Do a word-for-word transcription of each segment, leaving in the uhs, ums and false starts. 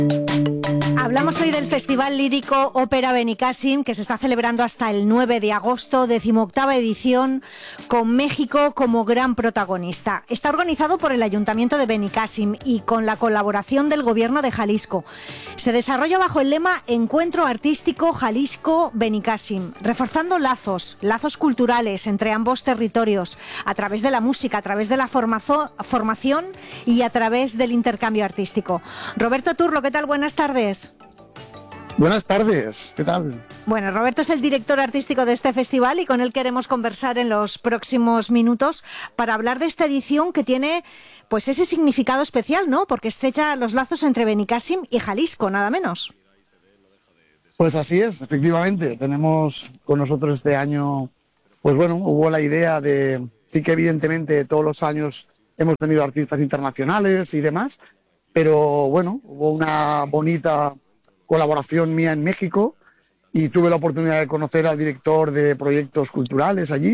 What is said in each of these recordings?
Hablamos hoy del Festival Lírico Ópera Benicàssim, que se está celebrando hasta el nueve de agosto, decimoctava edición, con México como gran protagonista. Está organizado por el Ayuntamiento de Benicàssim y con la colaboración del Gobierno de Jalisco. Se desarrolla bajo el lema Encuentro Artístico Jalisco-Benicàssim, reforzando lazos, lazos culturales entre ambos territorios, a través de la música, a través de la formazo- formación y a través del intercambio artístico. Roberto Turlo, ¿qué tal? Buenas tardes. Buenas tardes, ¿qué tal? Bueno, Roberto es el director artístico de este festival y con él queremos conversar en los próximos minutos para hablar de esta edición que tiene pues ese significado especial, ¿no? Porque estrecha los lazos entre Benicàssim y Jalisco, nada menos. Pues así es, efectivamente. Tenemos con nosotros este año, pues bueno, hubo la idea de, sí que evidentemente todos los años hemos tenido artistas internacionales y demás, pero bueno, hubo una bonita colaboración mía en México y tuve la oportunidad de conocer al director de proyectos culturales allí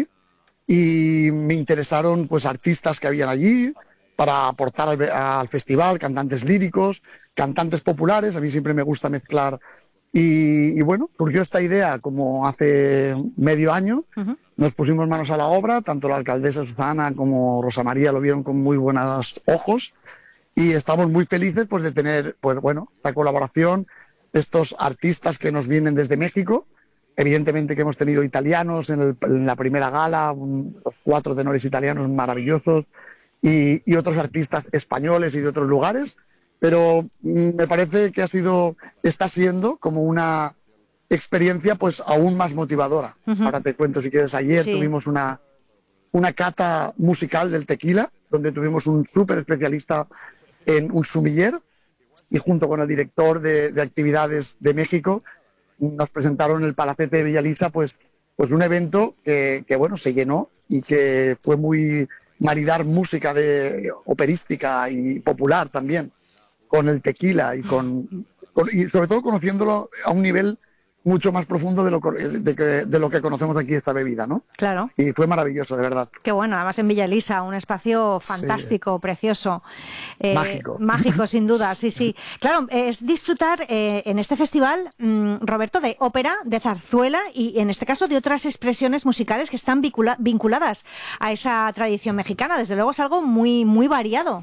y me interesaron pues artistas que habían allí para aportar al, al festival, cantantes líricos, cantantes populares. A mí siempre me gusta mezclar y, y bueno, surgió esta idea como hace medio año. Uh-huh. Nos pusimos manos a la obra, tanto la alcaldesa Susana como Rosa María lo vieron con muy buenos ojos y estamos muy felices pues de tener pues bueno esta colaboración, estos artistas que nos vienen desde México. Evidentemente que hemos tenido italianos en, el, en la primera gala, un, los cuatro tenores italianos maravillosos y, y otros artistas españoles y de otros lugares, pero mm, me parece que ha sido, está siendo como una experiencia pues aún más motivadora. Uh-huh. Ahora te cuento si quieres, ayer sí. tuvimos una, una cata musical del tequila, donde tuvimos un súper especialista en un sumiller, y junto con el director de, de actividades de México nos presentaron en el Palacete de Villalisa pues, pues un evento que, que bueno se llenó y que fue muy maridar música de operística y popular también con el tequila y, con, con, y sobre todo conociéndolo a un nivel mucho más profundo de lo, de, que, de lo que conocemos aquí esta bebida, ¿no? Claro. Y fue maravilloso, de verdad. Qué bueno, además en Villalisa, un espacio fantástico, sí. Precioso. Eh, mágico. Mágico, sin duda, sí, sí. Claro, es disfrutar eh, en este festival, mmm, Roberto, de ópera, de zarzuela y en este caso de otras expresiones musicales que están vincula- vinculadas a esa tradición mexicana. Desde luego es algo muy, muy variado.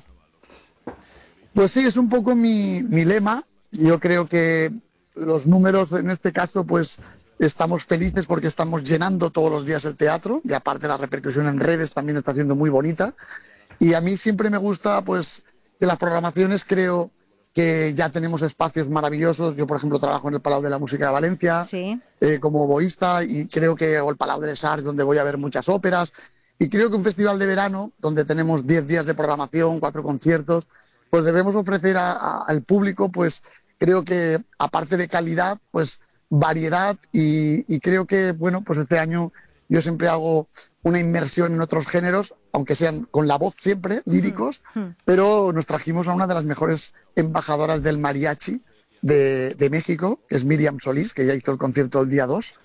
Pues sí, es un poco mi, mi lema. Yo creo que los números en este caso, pues estamos felices porque estamos llenando todos los días el teatro y aparte la repercusión en redes también está siendo muy bonita. Y a mí siempre me gusta pues que las programaciones, creo que ya tenemos espacios maravillosos. Yo, por ejemplo, trabajo en el Palau de la Música de Valencia, sí. eh, como oboísta, y creo que o el Palau de les Arts, donde voy a ver muchas óperas. Y creo que un festival de verano, donde tenemos diez días de programación, cuatro conciertos, pues debemos ofrecer a, a, al público pues creo que aparte de calidad, pues variedad y, y creo que, bueno, pues este año yo siempre hago una inmersión en otros géneros, aunque sean con la voz siempre, líricos, uh-huh. pero nos trajimos a una de las mejores embajadoras del mariachi de, de México, que es Miriam Solís, que ya hizo el concierto el día dos.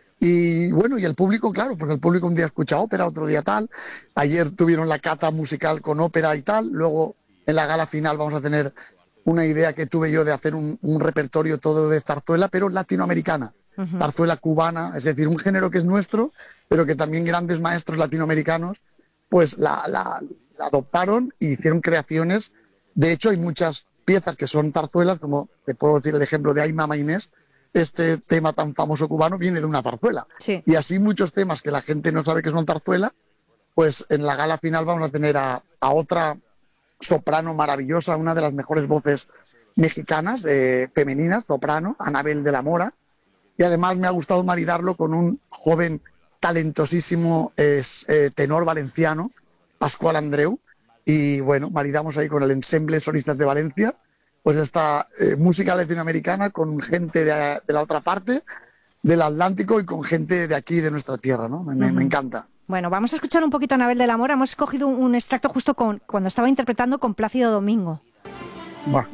Y bueno, y el público, claro, pues el público un día escucha ópera, otro día tal. Ayer tuvieron la cata musical con ópera y tal, luego en la gala final vamos a tener una idea que tuve yo de hacer un, un repertorio todo de zarzuela, pero latinoamericana, uh-huh. zarzuela cubana, es decir, un género que es nuestro, pero que también grandes maestros latinoamericanos pues la, la, la adoptaron y hicieron creaciones. De hecho, hay muchas piezas que son zarzuelas, como te puedo decir el ejemplo de Ay Mama Inés, este tema tan famoso cubano viene de una zarzuela. Sí. Y así muchos temas que la gente no sabe que son zarzuela, pues en la gala final vamos a tener a, a otra soprano maravillosa, una de las mejores voces mexicanas, eh, femeninas, soprano, Anabel de la Mora, y además me ha gustado maridarlo con un joven talentosísimo es, eh, tenor valenciano, Pascual Andreu, y bueno, maridamos ahí con el ensemble Solistas de Valencia, pues esta eh, música latinoamericana con gente de, de la otra parte del Atlántico y con gente de aquí, de nuestra tierra, ¿no? Me, uh-huh. me encanta. Bueno, vamos a escuchar un poquito a Anabel de la Mora. Hemos escogido un, un extracto justo con, cuando estaba interpretando con Plácido Domingo. Bueno.